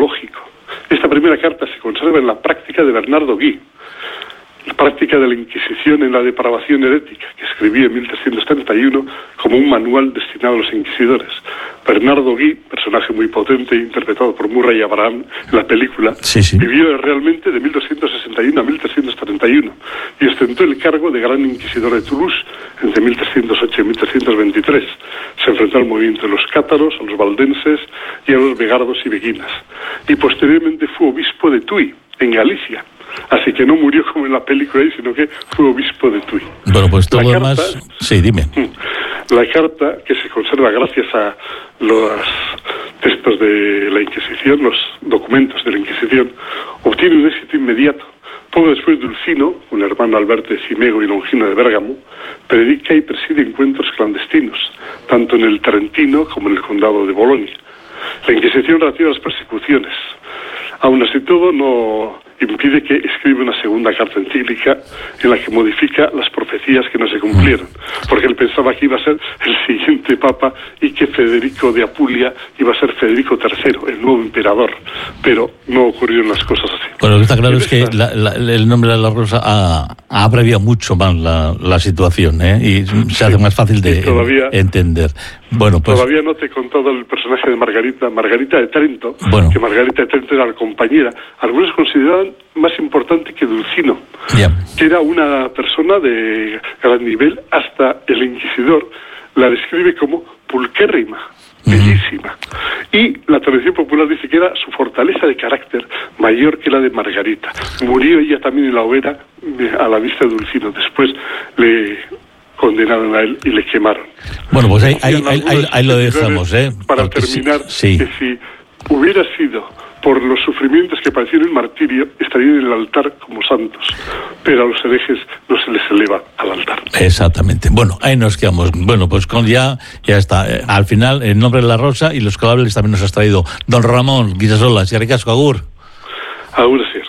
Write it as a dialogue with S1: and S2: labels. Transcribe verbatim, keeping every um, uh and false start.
S1: teológico. Esta primera carta se conserva en la práctica de Bernardo Gui, la práctica de la Inquisición en la depravación herética, que escribía en mil trescientos treinta y uno como un manual destinado a los inquisidores. Bernardo Gui, personaje muy potente, interpretado por Murray Abraham en la película,
S2: sí, sí.
S1: vivió realmente de mil doscientos sesenta y uno a mil trescientos treinta y uno y ostentó el cargo de Gran Inquisidor de Toulouse entre mil trescientos ocho y mil trescientos veintitrés. Se enfrentó al movimiento de los cátaros, a los valdenses y a los vegardos y beguinas. Y posteriormente fue obispo de Tui, en Galicia. Así que no murió como en la película ahí, sino que fue obispo de Tui.
S2: Bueno, pues todo lo
S1: carta,
S2: demás... Sí, dime.
S1: La carta, que se conserva gracias a los textos de la Inquisición, los documentos de la Inquisición, obtiene un éxito inmediato. Poco después, Dulcino, un hermano Alberto de Cimego y Longino de Bérgamo, predica y preside encuentros clandestinos, tanto en el Trentino como en el condado de Bolonia. La Inquisición reactiva las persecuciones. Aún así todo, no impide que escriba una segunda carta encíclica en la que modifica las profecías que no se cumplieron, porque él pensaba que iba a ser el siguiente papa y que Federico de Apulia iba a ser Federico tercero, el nuevo emperador, pero no ocurrieron las cosas así.
S2: Bueno, lo que está claro es que la, la, el nombre de la Rosa ha, ha abreviado mucho más la, la situación, ¿eh? Y se sí, hace más fácil de todavía, entender. Bueno, pues,
S1: todavía no te he contado el personaje de Margarita, Margarita de Trento,
S2: bueno.
S1: que Margarita de Trento era la compañera. Algunos consideraban más importante que Dulcino,
S2: yeah.
S1: que era una persona de gran nivel. Hasta el inquisidor la describe como pulquérrima, bellísima. Uh-huh. Y la tradición popular dice que era su fortaleza de carácter mayor que la de Margarita. Murió ella también en la hoguera a la vista de Dulcino. Después le condenaron a él y le quemaron.
S2: Bueno, pues ahí, ahí, ahí, ahí, ahí lo dejamos, ¿eh?
S1: Para
S2: Porque
S1: terminar,
S2: sí, sí.
S1: que si hubiera sido por los sufrimientos que padecieron el martirio, estarían en el altar como santos, pero a los herejes no se les eleva al altar.
S2: Exactamente. Bueno, ahí nos quedamos. Bueno, pues con ya ya está. Eh, al final, en nombre de la Rosa y los colables también nos has traído don Ramón Guisasola, y Ricasco, agur.
S1: Agur, sí.